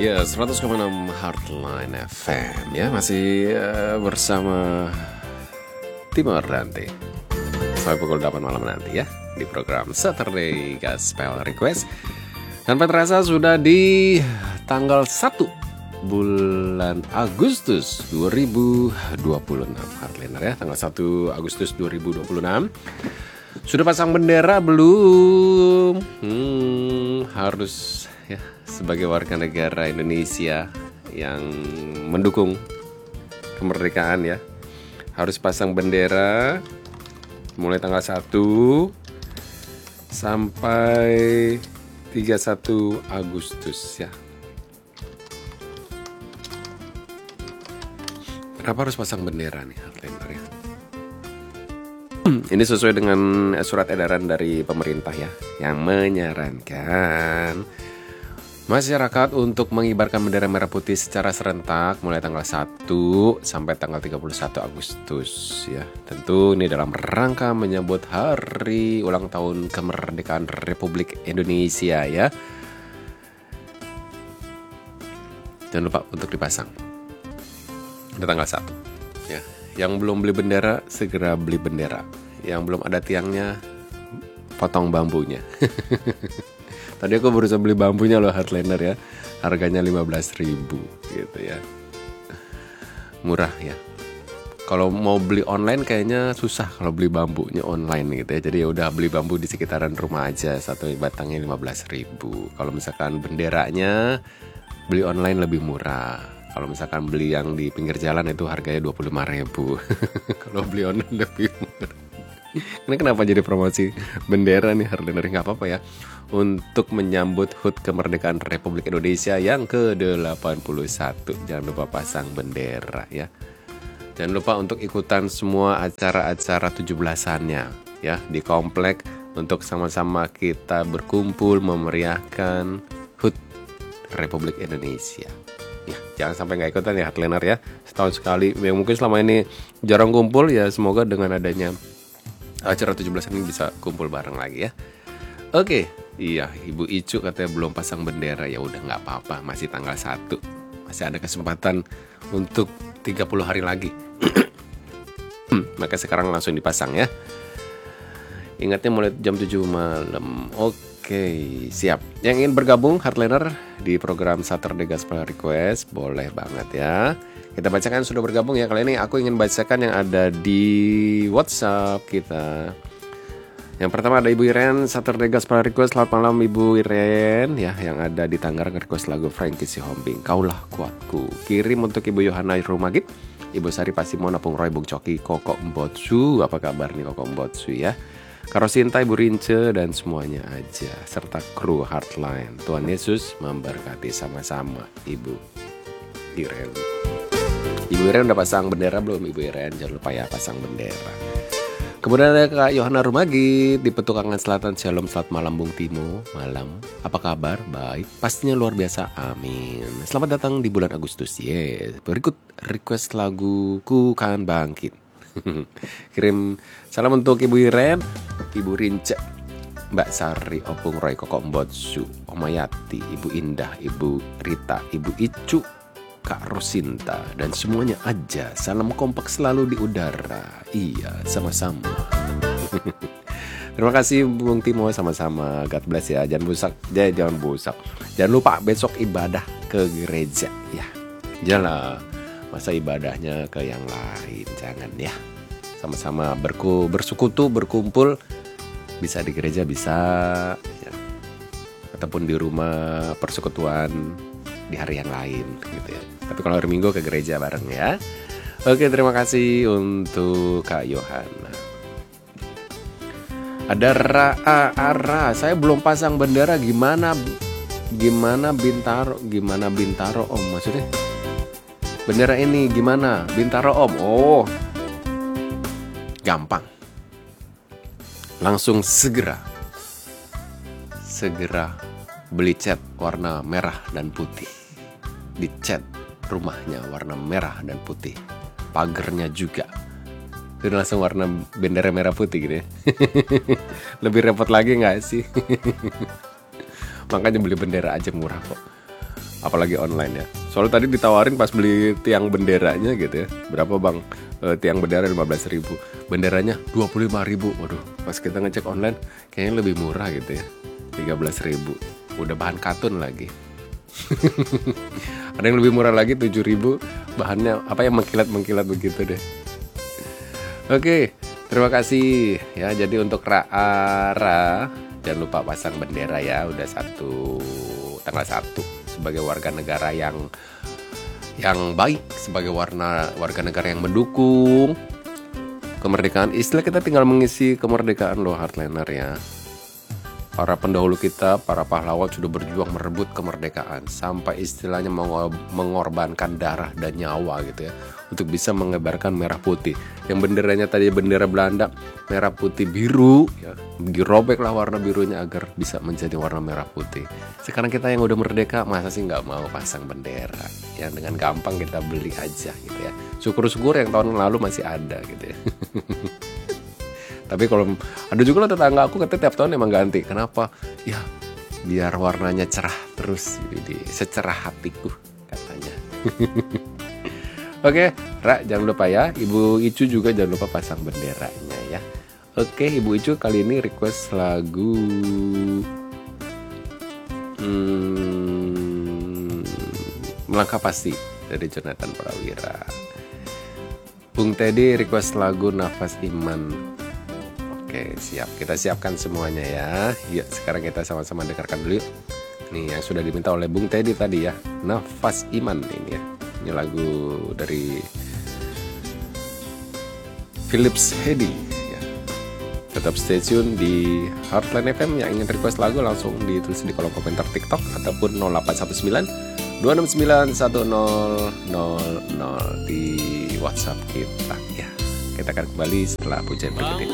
Ya, 100,6 Heartline FM ya, masih bersama Timur Dante sampai pukul 8 malam nanti ya di program Saturday Gospel Request. Dan terasa sudah di tanggal 1 bulan Agustus 2026 Heartliner ya, tanggal 1 Agustus 2026. Sudah pasang bendera belum? Harus ya, sebagai warga negara Indonesia yang mendukung kemerdekaan ya, harus pasang bendera mulai tanggal 1 sampai 31 Agustus ya. Kenapa harus pasang bendera nih Heartliner ya? Ini sesuai dengan surat edaran dari pemerintah ya, yang menyarankan masyarakat untuk mengibarkan bendera merah putih secara serentak mulai tanggal 1 sampai tanggal 31 Agustus ya. Tentu ini dalam rangka menyambut hari ulang tahun kemerdekaan Republik Indonesia ya. Jangan lupa untuk dipasang di tanggal 1 ya. Yang belum beli bendera segera beli bendera. Yang belum ada tiangnya potong bambunya. Tadi aku baru beli bambunya loh Heartliner ya. Harganya 15.000 gitu ya. Murah ya. Kalau mau beli online kayaknya susah kalau beli bambunya online gitu ya. Jadi ya udah beli bambu di sekitaran rumah aja, satu batangnya 15.000. Kalau misalkan benderanya beli online lebih murah. Kalau misalkan beli yang di pinggir jalan itu harganya 25.000. Kalau beli online lebih murah. Ini kenapa jadi promosi bendera nih Heartliner? Nggak apa-apa ya. Untuk menyambut HUT kemerdekaan Republik Indonesia yang ke-81. Jangan lupa pasang bendera ya. Jangan lupa untuk ikutan semua acara-acara 17-annya ya di komplek, untuk sama-sama kita berkumpul memeriahkan HUT Republik Indonesia. Ya, jangan sampai nggak ikutan ya Heartliner ya. Setahun sekali, yang mungkin selama ini jarang kumpul ya, semoga dengan adanya acara 17 ini bisa kumpul bareng lagi ya. Oke, iya Ibu Icu katanya belum pasang bendera, ya udah nggak apa-apa, masih tanggal 1. Masih ada kesempatan untuk 30 hari lagi. Maka sekarang langsung dipasang ya. Ingatnya mulai jam 7 malam. Oke, siap. Yang ingin bergabung Heartliner di program Saturday Gospel Request, boleh banget ya. Kita bacakan sudah bergabung ya. Kali ini aku ingin bacakan yang ada di WhatsApp kita. Yang pertama ada Ibu Iren, Saturday Gospel Request. Selamat malam Ibu Iren ya, yang ada di Tangerang, request lagu Frankie Sihombing, Kaulah Kuatku. Kirim untuk Ibu Yohana Rumagit, Ibu Sari Pasimon, Apung Roy, Bung Coki, Koko Mbotsu. Apa kabar nih Koko Mbotsu ya? Karosinta, Ibu Rince, dan semuanya aja, serta kru Heartline. Tuhan Yesus memberkati sama-sama Ibu Iren. Ibu Iren udah pasang bendera belum Ibu Iren? Jangan lupa ya pasang bendera. Kemudian ada Kak Yohana Rumagit di Petukangan Selatan. Shalom, selamat malam Bung Timo. Malam, apa kabar? Baik, pastinya luar biasa, amin. Selamat datang di bulan Agustus. Yes. Berikut request lagu Ku Kan Bangkit. Kirim salam untuk Ibu Iren, Ibu Rince, Mbak Sari, Opung Roy, Koko Mbotsu, Omayati, Ibu Indah, Ibu Rita, Ibu Icu, Kak Rosinta, dan semuanya aja. Salam kompak selalu di udara. Iya, sama-sama. Terima kasih Bung Timo, sama-sama. God bless ya. Jangan busak, jangan busak. Jangan lupa besok ibadah ke gereja ya. Janganlah masa ibadahnya ke yang lain, jangan ya. Sama-sama bersekutu, berkumpul, bisa di gereja bisa ya. Ataupun di rumah persekutuan di hari yang lain gitu ya. Tapi kalau hari Minggu ke gereja bareng ya. Oke, terima kasih untuk Kak Yohana. Ada Ara, saya belum pasang bendera, gimana Bintaro Om, maksudnya bendera ini gimana Bintaro Om? Oh, gampang, langsung segera beli cat warna merah dan putih, dicat rumahnya warna merah dan putih, pagernya juga itu langsung warna bendera merah putih gitu ya. Lebih repot lagi gak sih? Makanya beli bendera aja murah kok. apalagi online ya. Soalnya tadi ditawarin pas beli tiang benderanya gitu ya. Berapa bang? Tiang bendera 15.000, benderanya 25.000. Waduh, pas kita ngecek online kayaknya lebih murah gitu ya, 13.000. Udah bahan katun lagi. Ada yang lebih murah lagi 7.000, bahannya apa yang mengkilat begitu deh. Oke, terima kasih ya. Jadi untuk Ra, jangan lupa pasang bendera ya. Udah tanggal 1 sebagai warga negara yang baik, sebagai warga negara yang mendukung kemerdekaan. Istilah kita tinggal mengisi kemerdekaan loh, Heartliner ya. Para pendahulu kita, para pahlawan sudah berjuang merebut kemerdekaan sampai istilahnya mengorbankan darah dan nyawa gitu ya, untuk bisa mengibarkan merah putih. Yang benderanya tadi bendera Belanda, merah putih biru ya, dirobeklah warna birunya agar bisa menjadi warna merah putih. Sekarang kita yang udah merdeka, masa sih nggak mau pasang bendera? Yang dengan gampang kita beli aja gitu ya. Syukur-syukur yang tahun lalu masih ada gitu ya. Tapi kalau ada juga loh tetangga aku katanya tiap tahun emang ganti. Kenapa? Ya biar warnanya cerah terus, jadi secerah hatiku katanya. Oke, Ra, jangan lupa ya. Ibu Icu juga jangan lupa pasang benderanya ya. Oke, Ibu Icu kali ini request lagu Melangkah Pasti dari Jonathan Prawira. Bung Teddy request lagu Nafas Iman. Oke, siap. Kita siapkan semuanya ya. Yuk, sekarang kita sama-sama dengarkan dulu yuk. Nih yang sudah diminta oleh Bung Teddy tadi ya, Nafas Iman ini ya. Ini lagu dari Philips Hedy ya. Tetap stay tune di Heartline FM. Yang ingin request lagu langsung ditulis di kolom komentar TikTok ataupun 0819 269 1000 di WhatsApp kita ya. Kita akan kembali setelah pujian berikut ini.